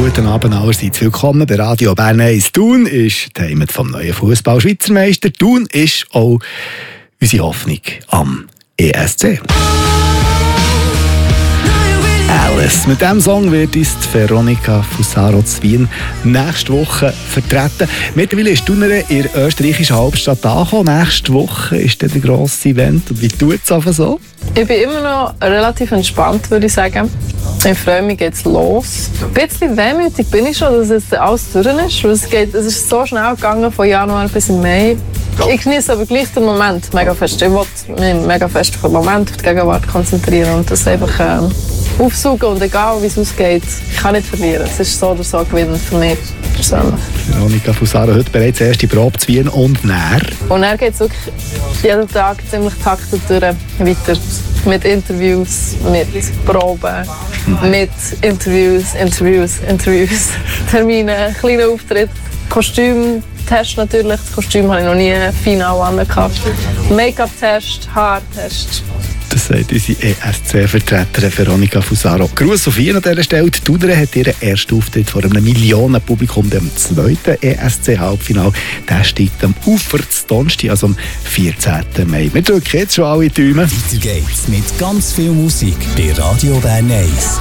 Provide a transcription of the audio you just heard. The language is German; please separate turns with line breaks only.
Guten Abend allerseits. Willkommen bei Radio Bern 1. Thun ist die Heimat vom neuen Fußball-Schweizer Meister. Thun ist auch unsere Hoffnung am ESC. Alice. Mit diesem Song wird uns Veronika Fusaro zu Wien nächste Woche vertreten. Mittlerweile ist Thunerin in der österreichischen Hauptstadt angekommen. Nächste Woche ist dann der grosse Event. Und wie tut es einfach so?
Ich bin immer noch relativ entspannt, würde ich sagen. Ich freue mich, geht's los. Ein bisschen wehmütig bin ich schon, dass jetzt alles durch ist. Es ist so schnell gegangen, von Januar bis Mai. Ich genieße aber gleich den Moment mega fest. Ich will mich mega fest auf den Moment, auf die Gegenwart konzentrieren und das einfach aufsaugen. Und egal wie es ausgeht, ich kann nicht verlieren. Es ist so oder so gewinnend für mich persönlich.
Veronika Fusaro, heute bereits die erste Probe zu Wien und näher.
Und dann geht es wirklich jeden Tag ziemlich taktet durch weiter. Mit Interviews, mit Proben, mit Interviews, Termine, kleine Auftritte, Kostümtest natürlich. Das Kostüm habe ich noch nie final angehabt. Make-up-Test, Haartest.
Das sagt unsere ESC-Vertreterin Veronika Fusaro. Gruß auf Wien an dieser Stelle. Die Thunerin hat ihren ersten Auftritt vor einem Millionenpublikum im zweiten ESC-Halbfinale. Der steigt am Ufer zu Donnerstag, also am 14. Mai. Wir drücken jetzt schon alle Daumen.
Weiter geht's mit ganz viel Musik bei Radio Bern 1.